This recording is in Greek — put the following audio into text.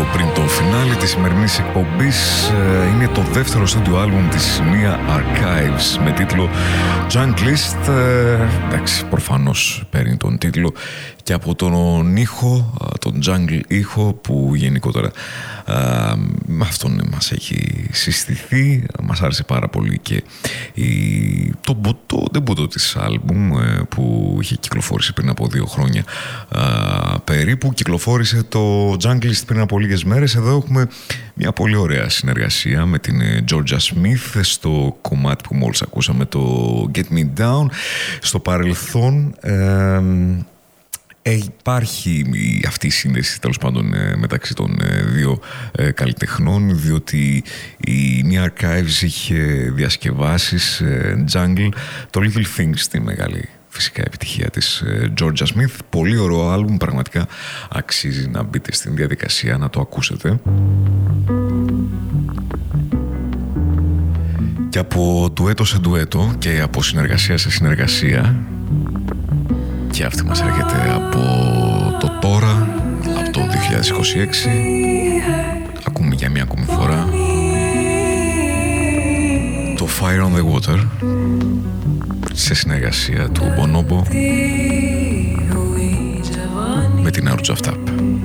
λίγο πριν το φινάλι της σημερινής εκπομπής. Είναι το δεύτερο στούντιο άλμπουμ της Mia Archives με τίτλο Junglist. Εντάξει, προφανώς παίρνει τον τίτλο και από τον ήχο, τον jungle ήχο, που γενικότερα με αυτόν μας έχει συστηθεί. Μας άρεσε πάρα πολύ και το ντεμπούτο της άλμπουμ που είχε κυκλοφόρησε πριν από 2 χρόνια περίπου. Κυκλοφόρησε το Junglist πριν από λίγες μέρες. Εδώ έχουμε μια πολύ ωραία συνεργασία με την Georgia Smith στο κομμάτι που μόλις ακούσαμε, το Get Me Down. Στο παρελθόν υπάρχει αυτή η σύνδεση, τέλος πάντων, μεταξύ των δύο καλλιτεχνών, διότι η Mia Archives είχε διασκευάσεις jungle, το Little Things, τη μεγάλη φυσικά επιτυχία της Georgia Smith. Πολύ ωραίο άλμπουμ, πραγματικά αξίζει να μπείτε στην διαδικασία να το ακούσετε. Και από ντουέτο σε ντουέτο και από συνεργασία σε συνεργασία, και αυτή μας έρχεται από το τώρα, από το 2026. Ακούμε για μια ακόμη φορά το Fire on the Water σε συνεργασία του Bonobo με την Arutz Aftap.